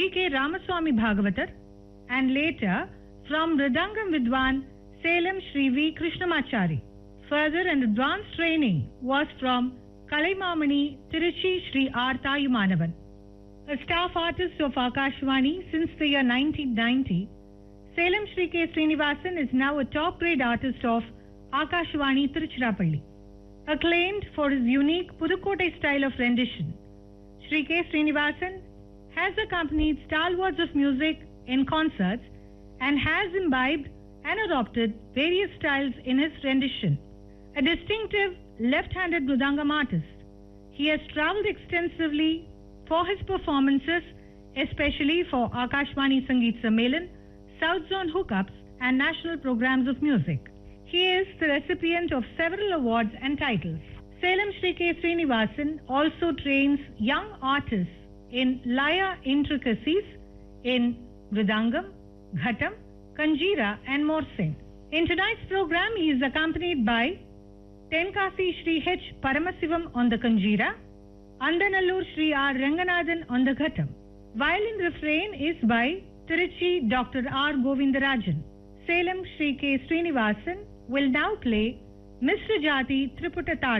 G.K. Ramaswamy Bhagavatar, and later from Mridangam Vidwan Salem Shri V. Krishnamachari. Further and advanced training was from Kalaimamani Tiruchi Shri R. Tayumanavan. A staff artist of Akashvani since the year 1990, Salem Shri K. Srinivasan is now a top-grade artist of Akashvani Tiruchirappalli. Acclaimed for his unique Pudukkottai style of rendition, Shri K. Srinivasan has accompanied stalwarts of music in concerts and has imbibed and adopted various styles in his rendition. A distinctive left-handed mridangam artist, he has travelled extensively for his performances, especially for Akashvani Sangeet Sammelan, South Zone Hookups and national programs of music. He is the recipient of several awards and titles. Salem Shri K. Srinivasan also trains young artists in Laya intricacies in Mridangam, Ghatam, Kanjira and Morsen. In tonight's program, he is accompanied by Tenkasi Shri H. Paramasivam on the Kanjira, Andanallur Shri R. Ranganathan on the Ghatam. Violin refrain is by Tiruchi Dr. R. Govindarajan. Salem Shri K. Srinivasan will now play Mr. Jati Triputa Talam.